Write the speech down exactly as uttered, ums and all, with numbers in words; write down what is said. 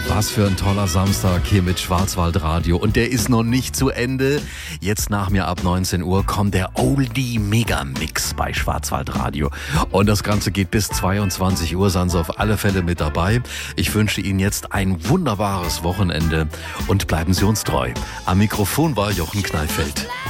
Was für ein toller Samstag hier mit Schwarzwaldradio. Und der ist noch nicht zu Ende. Jetzt nach mir ab neunzehn Uhr kommt der Oldie Mega Mix bei Schwarzwaldradio. Und das Ganze geht bis zweiundzwanzig Uhr. Seien Sie auf alle Fälle mit dabei. Ich wünsche Ihnen jetzt ein wunderbares Wochenende und bleiben Sie uns treu. Am Mikrofon war Jochen Kneifeld.